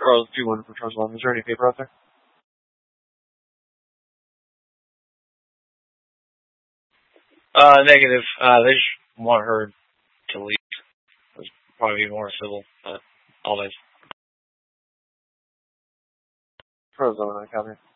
Charles 2-1 for Charles 1. Is there any paper out there? Negative. They just want her to leave. It's probably more civil, but always. Charles 1, I copy.